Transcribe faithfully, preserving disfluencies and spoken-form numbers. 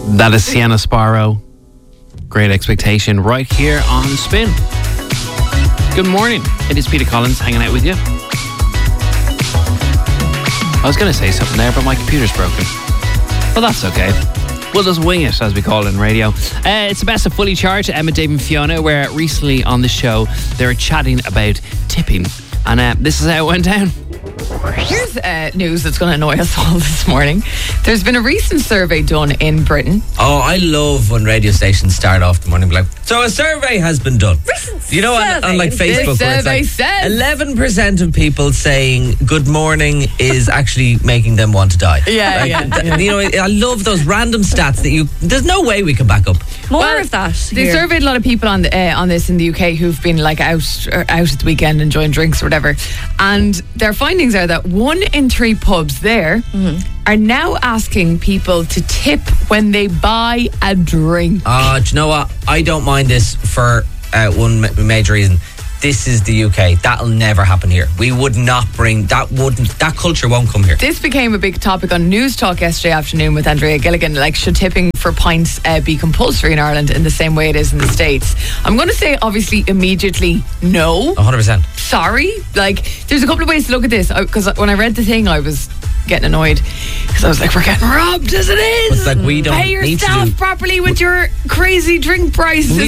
That is Sienna Sparrow. Great Expectation right here on Spin. Good morning. It is Peter Collins hanging out with you. I was going to say something there, but my computer's broken. Well, that's okay. We'll just wing it, as we call it in radio. Uh, it's the best of Fully Charged, Emma, Dave and Fiona, where recently on the show they were chatting about tipping. And uh, this is how it went down. Here's uh, news that's going to annoy us all this morning. There's been a recent survey done in Britain. Oh, I love when radio stations start off the morning like, so a survey has been done. Recent you know, on, on like Facebook, the where it's survey like says eleven percent of people saying good morning is actually making them want to die. Yeah, like, yeah, th- yeah. You know, I love those random stats that you. There's no way we can back up. More Well, of that. They here. surveyed a lot of people on the, uh, on this in the U K who've been like out or out at the weekend enjoying drinks or whatever, and their findings are that one in three pubs there Mm-hmm. are now asking people to tip when they buy a drink. Uh, do you know what? I don't mind this for uh, one ma- major reason. This is the U K. That'll never happen here. We would not bring that. Wouldn't that culture won't come here. This became a big topic on News Talk yesterday afternoon with Andrea Gilligan. Like, should tipping for pints uh, be compulsory in Ireland in the same way it is in the States? I'm going to say, obviously, immediately no. one hundred percent. Sorry. Like, there's a couple of ways to look at this. Because when I read the thing, I was getting annoyed. Because I was like, we're getting robbed as it is. It's like we don't Pay your need to staff do- properly with your crazy drink prices. We